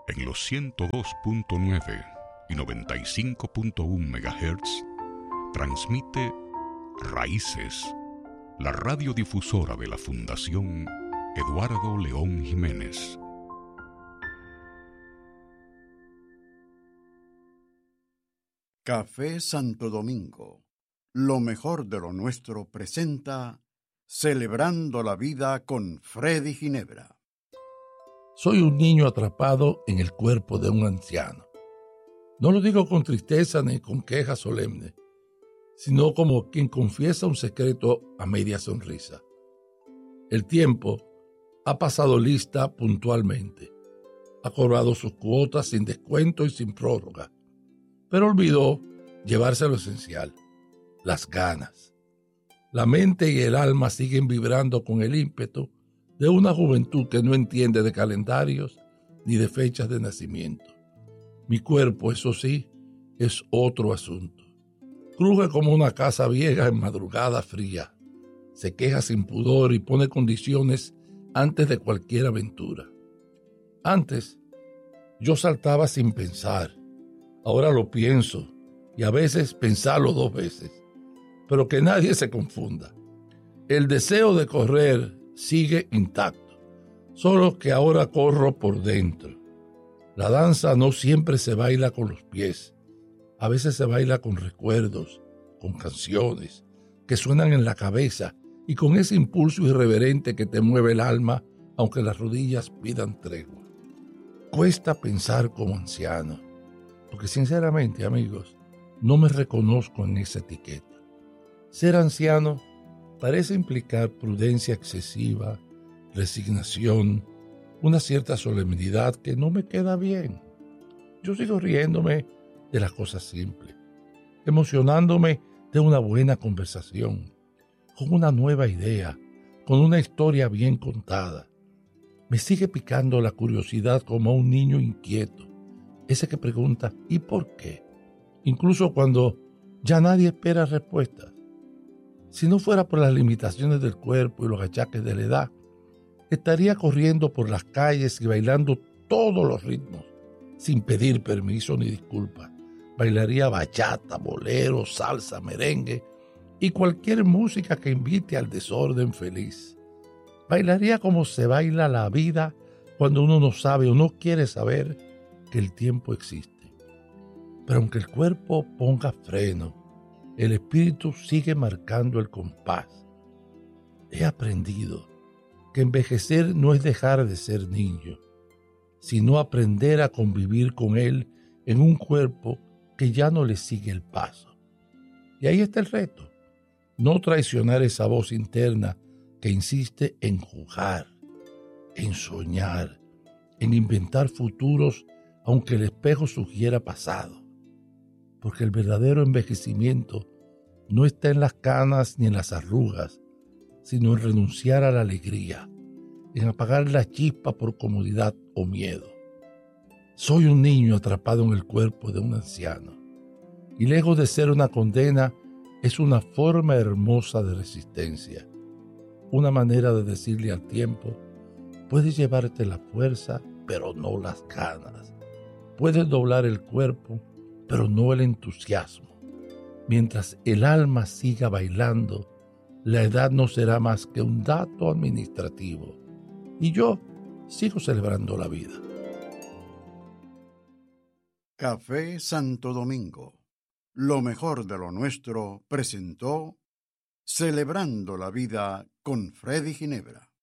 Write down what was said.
En los 102.9 y 95.1 MHz transmite Raíces, la radiodifusora de la Fundación Eduardo León Jiménez. Café Santo Domingo, lo mejor de lo nuestro, presenta Celebrando la Vida con Freddy Ginebra. Soy un niño atrapado en el cuerpo de un anciano. No lo digo con tristeza ni con queja solemne, sino como quien confiesa un secreto a media sonrisa. El tiempo ha pasado lista puntualmente, ha cobrado sus cuotas sin descuento y sin prórroga, pero olvidó llevarse lo esencial, las ganas. La mente y el alma siguen vibrando con el ímpetu de una juventud que no entiende de calendarios ni de fechas de nacimiento. Mi cuerpo, eso sí, es otro asunto. Cruje como una casa vieja en madrugada fría. Se queja sin pudor y pone condiciones antes de cualquier aventura. Antes, yo saltaba sin pensar. Ahora lo pienso y a veces pensarlo 2 veces. Pero que nadie se confunda. El deseo de correr sigue intacto, solo que ahora corro por dentro. La danza no siempre se baila con los pies, a veces se baila con recuerdos, con canciones que suenan en la cabeza y con ese impulso irreverente que te mueve el alma aunque las rodillas pidan tregua. Cuesta pensar como anciano, porque sinceramente, amigos, no me reconozco en esa etiqueta. Ser anciano parece implicar prudencia excesiva, resignación, una cierta solemnidad que no me queda bien. Yo sigo riéndome de las cosas simples, emocionándome de una buena conversación, con una nueva idea, con una historia bien contada. Me sigue picando la curiosidad como a un niño inquieto, ese que pregunta ¿y por qué? Incluso cuando ya nadie espera respuestas. Si no fuera por las limitaciones del cuerpo y los achaques de la edad, estaría corriendo por las calles y bailando todos los ritmos, sin pedir permiso ni disculpas. Bailaría bachata, bolero, salsa, merengue y cualquier música que invite al desorden feliz. Bailaría como se baila la vida cuando uno no sabe o no quiere saber que el tiempo existe. Pero aunque el cuerpo ponga freno, el espíritu sigue marcando el compás. He aprendido que envejecer no es dejar de ser niño, sino aprender a convivir con él en un cuerpo que ya no le sigue el paso. Y ahí está el reto, no traicionar esa voz interna que insiste en jugar, en soñar, en inventar futuros aunque el espejo sugiera pasado. Porque el verdadero envejecimiento no está en las canas ni en las arrugas, sino en renunciar a la alegría, en apagar la chispa por comodidad o miedo. Soy un niño atrapado en el cuerpo de un anciano, y lejos de ser una condena, es una forma hermosa de resistencia, una manera de decirle al tiempo, puedes llevarte la fuerza, pero no las ganas. Puedes doblar el cuerpo, pero no el entusiasmo. Mientras el alma siga bailando, la edad no será más que un dato administrativo. Y yo sigo celebrando la vida. Café Santo Domingo, lo mejor de lo nuestro, presentó Celebrando la Vida con Freddy Ginebra.